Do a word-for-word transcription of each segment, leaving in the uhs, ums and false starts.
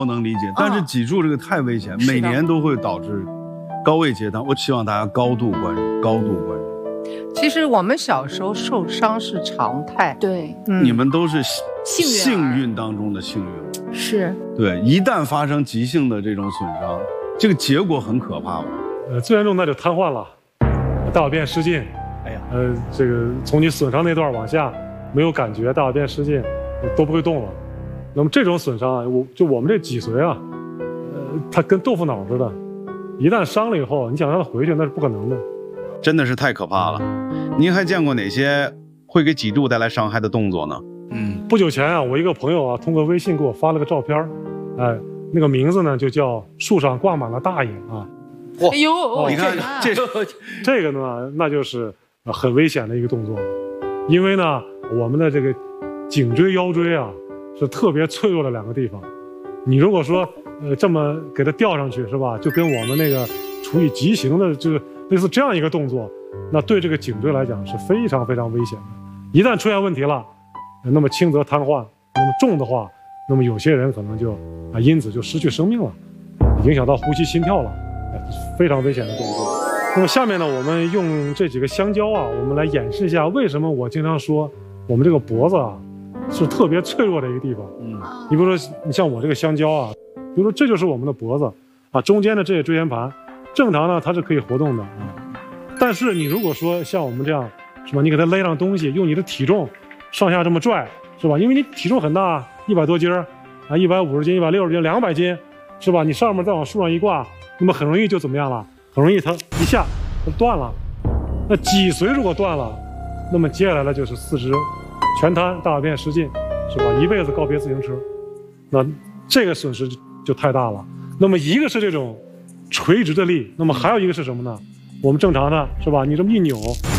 不能理解，但是脊柱这个太危险， 嗯、 每年都会导致高位截瘫。我希望大家高度关注，高度关注。 其实我们小时候受伤是常态， 对， 嗯、你们都是幸运幸运当中的幸运， 是对。一旦发生急性的这种损伤，这个结果很可怕吧？ 呃，最严重那就瘫痪了，大小便失禁。哎呀，呃，这个从你损伤那段往下没有感觉，大小便失禁，都不会动了。那么这种损伤啊，我就我们这脊髓啊，呃，它跟豆腐脑似的，一旦伤了以后，你想让它回去那是不可能的。 真的是太可怕了。您还见过哪些会给脊柱带来伤害的动作呢？ 嗯，不久前啊，我一个朋友啊，通过微信给我发了个照片，哎，那个名字呢就叫树上挂满了大爷啊。 哎呦， 哦、 你看这这个呢，那就是很危险的一个动作，因为呢，我们的这个颈椎、腰椎啊是特别脆弱的两个地方。你如果说呃这么给它吊上去是吧，就跟我们那个处以极刑的这个类似这样一个动作，那对这个颈椎来讲是非常非常危险的。一旦出现问题了，那么轻则瘫痪，那么重的话，那么有些人可能就啊因此就失去生命了，影响到呼吸心跳了，非常危险的动作。那么下面呢，我们用这几个香蕉啊，我们来演示一下为什么我经常说我们这个脖子啊是特别脆弱的一个地方。嗯，你比如说你像我这个香蕉啊，比如说这就是我们的脖子啊，中间的这些椎间盘，正常呢它是可以活动的啊。但是你如果说像我们这样是吧，你给它勒上东西，用你的体重上下这么拽是吧？因为你体重很大，一百多斤啊，一百五十斤、一百六十斤、两百斤是吧？你上面再往树上一挂，那么很容易就怎么样了？很容易它一下它断了。那脊髓如果断了，那么接下来的就是四肢全瘫、大小便失禁，是吧？一辈子告别自行车，那这个损失就太大了。那么一个是这种垂直的力，那么还有一个是什么呢？我们正常的是吧？你这么一扭，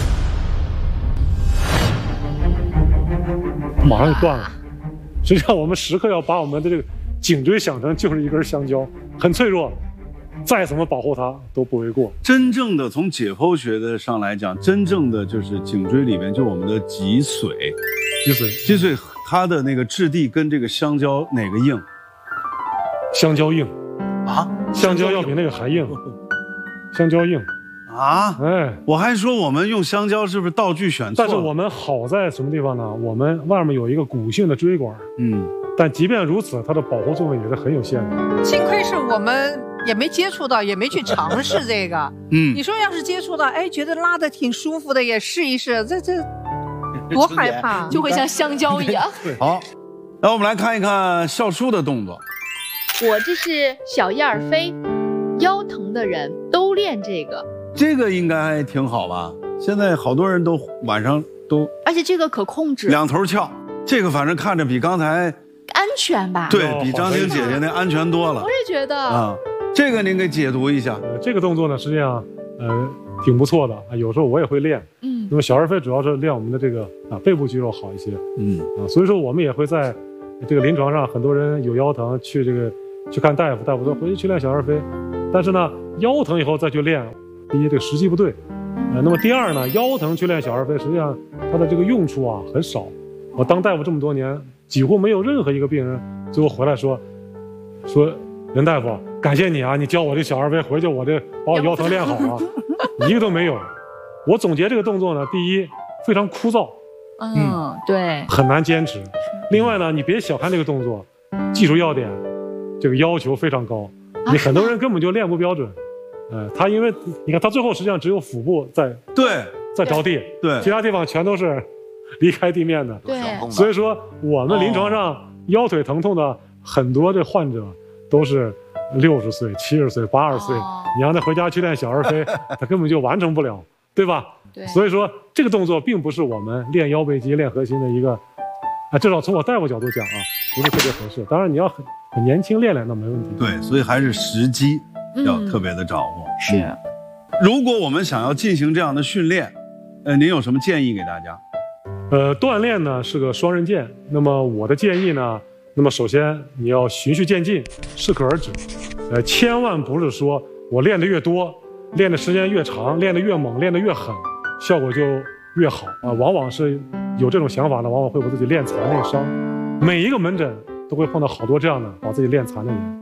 马上就断了。实际上，我们时刻要把我们的这个颈椎想成就是一根香蕉，很脆弱，再怎么保护它都不为过。 真正的从解剖学的上来讲，真正的就是颈椎里面就我们的脊髓， 脊髓， 脊髓它的那个质地跟这个香蕉哪个硬？ 香蕉硬啊， 香蕉要比那个还硬，香蕉硬。 啊， 哎， 我还说我们用香蕉是不是道具选错了？ 但是我们好在什么地方呢？我们外面有一个骨性的椎管，嗯，但即便如此，它的保护作用也是很有限的。 幸亏是我们也没接触到，也没去尝试这个。嗯，你说要是接触到，哎，觉得拉得挺舒服的，也试一试，这这多害怕， 就会像香蕉一样。 好，那我们来看一看笑叔的动作。 我这是小燕儿飞，腰疼的人都练这个。 这个应该还挺好吧？现在好多人都晚上都， 而且这个可控制， 两头翘。这个反正看着比刚才安全吧？ 对比张婷姐姐那安全多了。 我也觉得啊，这个您给解读一下。 呃，这个动作呢，实际上呃挺不错的啊，有时候我也会练。嗯，那么小儿飞主要是练我们的这个啊背部肌肉好一些。嗯啊，所以说我们也会在这个临床上，很多人有腰疼去这个去看大夫，大夫说回去去练小儿飞，但是呢腰疼以后再去练。第一，这个时机不对，呃，那么第二呢，腰疼去练小儿飞，实际上它的这个用处啊很少。我当大夫这么多年，几乎没有任何一个病人最后回来说，说任大夫，感谢你啊，你教我这小儿飞，回去我这把我腰疼练好了，一个都没有。我总结这个动作呢，第一非常枯燥， 嗯，对， 很难坚持。另外呢，你别小看这个动作，技术要点，这个要求非常高，你很多人根本就练不标准。呃，他因为你看，他最后实际上只有腹部在对在着地， 对， 其他地方全都是离开地面的。 对， 所以说我们临床上腰腿疼痛的很多这患者都是六十岁、七十岁、八十岁，你让他回家去练小儿飞，他根本就完成不了，对吧？ 对。 所以说这个动作并不是我们练腰背肌、练核心的一个，啊，至少从我大夫角度讲啊，不是特别合适。当然你要很很年轻练练那没问题。 对，所以还是时机要特别的掌握。 嗯、是、嗯， 如果我们想要进行这样的训练，呃，您有什么建议给大家？ 呃，锻炼呢是个双刃剑。那么我的建议呢，那么首先你要循序渐进，适可而止。呃，千万不是说我练得越多，练的时间越长，练得越猛，练得越狠，效果就越好啊。往往是有这种想法呢，往往会把自己练残练伤。每一个门诊都会碰到好多这样的把自己练残的人。